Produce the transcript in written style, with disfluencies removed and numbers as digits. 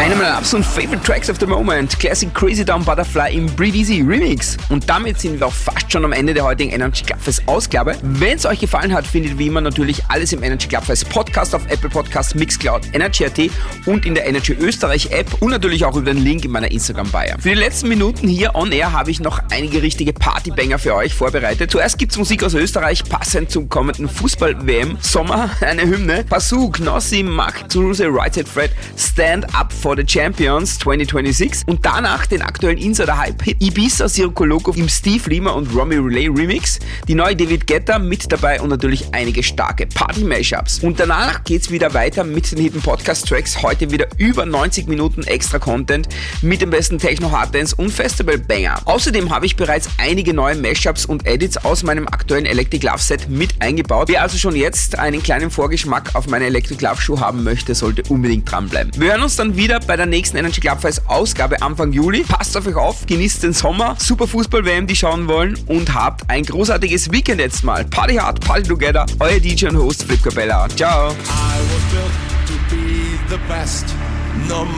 Eine meiner absoluten Favorite Tracks of the Moment, Classic Crazy Down Butterfly im Breathe Easy Remix. Und damit sind wir auch fast schon am Ende der heutigen Energy Clubfest Ausgabe. Wenn es euch gefallen hat, findet ihr wie immer natürlich alles im Energy Clubfest Podcast auf Apple Podcasts, Mixcloud, Energy.at und in der Energy Österreich App und natürlich auch über den Link in meiner Instagram-Bio. Für die letzten Minuten hier on air habe ich noch einige richtige Partybanger für euch vorbereitet. Zuerst gibt's Musik aus Österreich, passend zum kommenden Fußball-WM Sommer, eine Hymne. Pasuk, Knossi, Mark Truse, Right Side Fred, Stand Up for the Champions 2026 und danach den aktuellen Insider-Hype-Hit Ibiza, Sirko Loco im Steve Lima und Romy Relay Remix, die neue David Guetta mit dabei und natürlich einige starke Party-Mashups. Und danach geht's wieder weiter mit den Hidden Podcast-Tracks, heute wieder über 90 Minuten extra Content mit dem besten Techno, Harddance und Festival-Banger. Außerdem habe ich bereits einige neue Mashups und Edits aus meinem aktuellen Electric Love Set mit eingebaut. Wer also schon jetzt einen kleinen Vorgeschmack auf meine Electric Love Show haben möchte, sollte unbedingt dranbleiben. Wir hören uns dann wieder bei der nächsten Energy Clubfest Ausgabe Anfang Juli. Passt auf euch auf, genießt den Sommer, super Fußball-WM, die schauen wollen und habt ein großartiges Weekend jetzt mal. Party hard, party together. Euer DJ und Host Flip Capella. Ciao. I was built to be the best, no